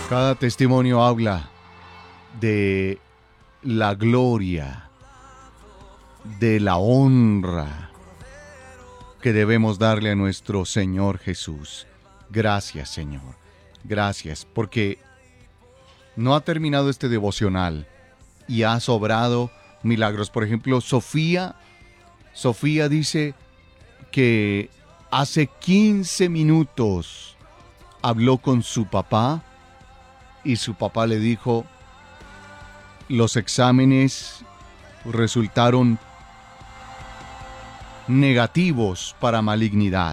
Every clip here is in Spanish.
Cada testimonio habla de la gloria, de la honra que debemos darle a nuestro Señor Jesús. Gracias, Señor. Gracias, porque no ha terminado este devocional y ha sobrado milagros. Por ejemplo, Sofía dice que hace 15 minutos habló con su papá y su papá le dijo: los exámenes resultaron negativos para malignidad.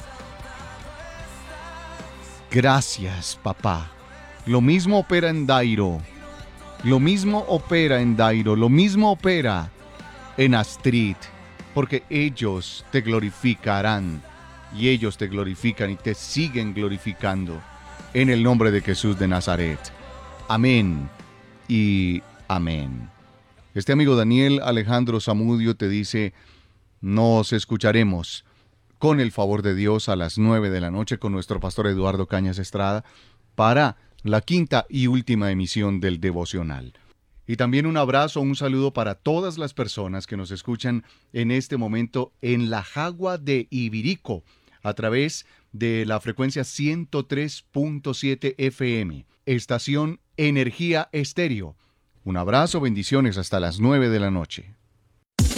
Gracias, papá. Lo mismo opera en Dairo. Lo mismo opera en Dairo. Lo mismo opera en Astrid. Porque ellos te glorificarán. Y ellos te glorifican y te siguen glorificando. En el nombre de Jesús de Nazaret. Amén y amén. Este amigo Daniel Alejandro Zamudio te dice: nos escucharemos con el favor de Dios a las 9 de la noche con nuestro pastor Eduardo Cañas Estrada para la quinta y última emisión del devocional. Y también un abrazo, un saludo para todas las personas que nos escuchan en este momento en la Jagua de Ibirico a través de la frecuencia 103.7 FM, estación Energía Estéreo. Un abrazo, bendiciones hasta las 9 de la noche.